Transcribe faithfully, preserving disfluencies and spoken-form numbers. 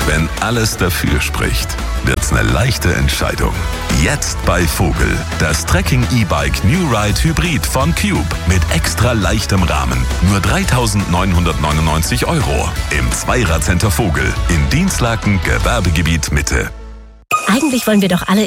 Wenn alles dafür spricht, wird's eine leichte Entscheidung. Jetzt bei Vogel. Das Trekking-E-Bike New Ride Hybrid von Cube. Mit extra leichtem Rahmen. Nur dreitausendneunhundertneunundneunzig Euro. Im Zweirad-Center Vogel. In Dienstlaken, Gewerbegebiet Mitte. Eigentlich wollen wir doch alle